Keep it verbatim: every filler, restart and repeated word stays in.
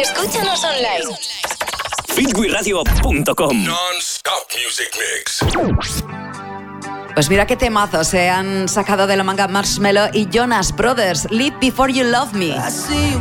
Escúchanos online. fit we radio punto com. Non-stop music mix. Pues mira qué temazos se han sacado de la manga Marshmello y Jonas Brothers. Live Before You Love Me.